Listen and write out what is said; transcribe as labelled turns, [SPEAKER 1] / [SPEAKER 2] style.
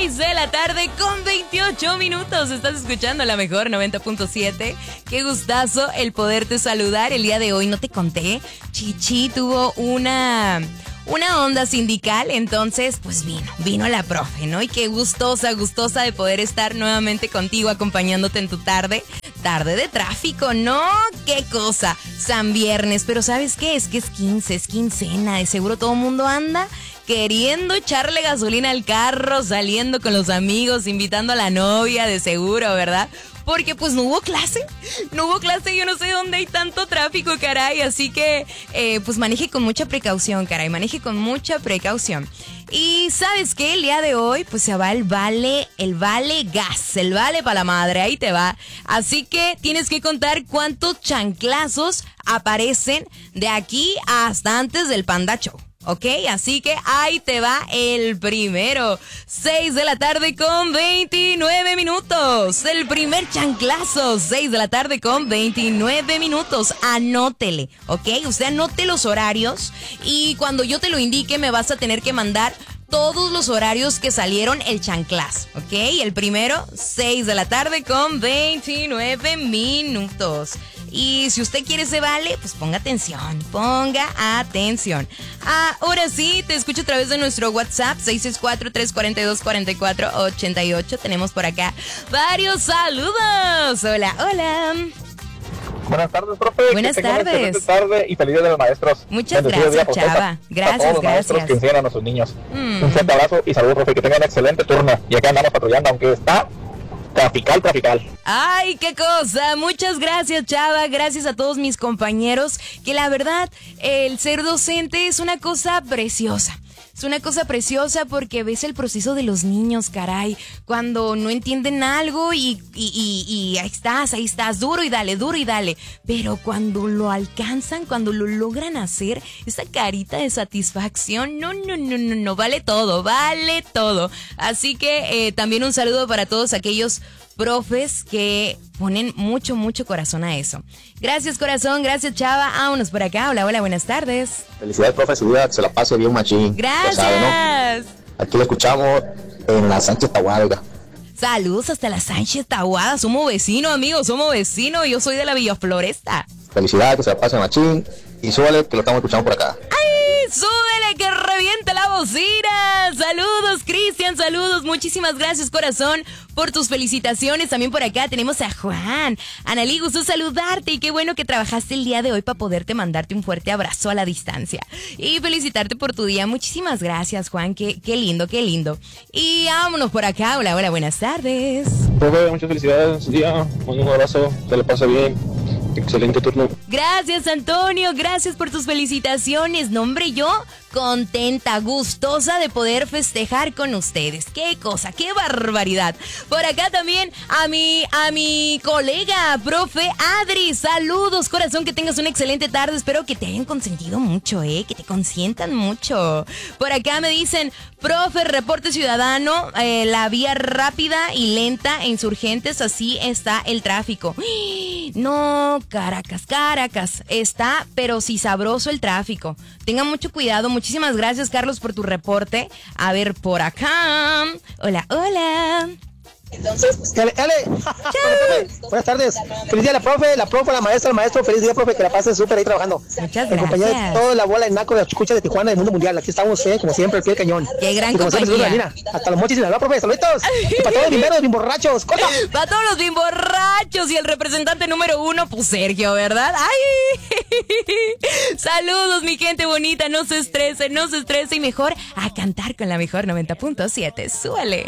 [SPEAKER 1] 6 de la tarde con 28 minutos. Estás escuchando la mejor 90.7. Qué gustazo el poderte saludar. El día de hoy no te conté. Chichi tuvo una onda sindical, entonces pues vino la profe, ¿no? Y qué gustosa de poder estar nuevamente contigo, acompañándote en tu tarde de tráfico, ¿no? Qué cosa, San Viernes, pero ¿sabes qué? Es que es quincena, de seguro todo el mundo anda queriendo echarle gasolina al carro, saliendo con los amigos, invitando a la novia, de seguro, ¿verdad? Porque pues no hubo clase, yo no sé dónde hay tanto tráfico, caray, así que pues maneje con mucha precaución, caray, maneje con mucha precaución. Y ¿sabes qué? El día de hoy pues se va el vale gas, el vale para la madre, ahí te va. Así que tienes que contar cuántos chanclazos aparecen de aquí hasta antes del Panda Show. Ok, así que ahí te va el primero. 6 de la tarde con 29 minutos. El primer chanclazo, 6 de la tarde con 29 minutos. Anótele, ok, usted anote los horarios y cuando yo te lo indique me vas a tener que mandar todos los horarios que salieron el chanclazo, ¿ok? El primero, 6 de la tarde con 29 minutos. Y si usted quiere ese vale, pues ponga atención. Ahora sí, te escucho a través de nuestro WhatsApp, 664-342-4488. Tenemos por acá varios saludos. Hola.
[SPEAKER 2] Buenas tardes, profe.
[SPEAKER 1] Buenas tardes.
[SPEAKER 2] Tarde y feliz día de los maestros.
[SPEAKER 1] Muchas gracias, Chava. Gracias,
[SPEAKER 2] a todos los maestros que enseñan a sus niños. Un fuerte abrazo y saludos, profe. Que tengan un excelente turno. Y acá andamos patrullando, aunque está trafical.
[SPEAKER 1] ¡Ay, qué cosa! Muchas gracias, Chava. Gracias a todos mis compañeros. Que la verdad, el ser docente es una cosa preciosa. Es una cosa preciosa porque ves el proceso de los niños, caray. Cuando no entienden algo y ahí estás, duro y dale. Pero cuando lo alcanzan, cuando lo logran hacer, esa carita de satisfacción, no, vale todo. Así que también un saludo para todos aquellos profes que ponen mucho corazón a eso. Gracias, corazón, gracias, Chava. Vámonos por acá. Hola, buenas tardes.
[SPEAKER 3] Felicidades, profe, su día, que se la pase bien machín.
[SPEAKER 1] Gracias.
[SPEAKER 3] Sabe, ¿no? Aquí lo escuchamos en la Sánchez Tahuada.
[SPEAKER 1] Saludos hasta la Sánchez Tahuada. Somos vecinos, amigos, Yo soy de la Villa Floresta.
[SPEAKER 3] Felicidades, que se la pase machín. Y súbale, que lo estamos escuchando por acá.
[SPEAKER 1] ¡Ay, súbele, que reviente la bocina! Saludos, Cristian, saludos. Muchísimas gracias, corazón, por tus felicitaciones. También por acá tenemos a Juan. Analí, gusto saludarte y qué bueno que trabajaste el día de hoy para poderte mandarte un fuerte abrazo a la distancia. Y felicitarte por tu día. Muchísimas gracias, Juan. Qué lindo. Y vámonos por acá. Hola, buenas tardes.
[SPEAKER 2] Profe, muchas felicidades en su día. Un abrazo, se le pasa bien. Excelente turno.
[SPEAKER 1] Gracias, Antonio, gracias por tus felicitaciones. No, hombre, yo contenta, gustosa de poder festejar con ustedes. Qué cosa, qué barbaridad. Por acá también a mi colega, profe Adri. Saludos, corazón, que tengas una excelente tarde. Espero que te hayan consentido mucho, que te consientan mucho. Por acá me dicen, profe, reporte ciudadano, la vía rápida y lenta e Insurgentes, así está el tráfico. No, Caracas, está, pero sí sabroso el tráfico. Tengan mucho cuidado. Muchísimas gracias, Carlos, por tu reporte. A ver, por acá. Hola.
[SPEAKER 4] Entonces, buenas tardes. Feliz día a la profe, la maestra, el maestro. Feliz día, profe, que la pasen súper ahí trabajando.
[SPEAKER 1] Muchas gracias.
[SPEAKER 4] En compañía de toda la bola de naco de las escuchas de Tijuana del mundo mundial. Aquí estamos, como siempre, al pie del cañón.
[SPEAKER 1] Qué gran
[SPEAKER 4] y como
[SPEAKER 1] compañía.
[SPEAKER 4] Siempre, hasta los mochis y la profe, saluditos. Y para todos los bimberos, bimborrachos, ¡corta!
[SPEAKER 1] Para todos los bimborrachos y el representante número 1, pues Sergio, ¿verdad? ¡Ay! Saludos, mi gente bonita. No se estrese y mejor a cantar con la mejor 90.7. Súbale.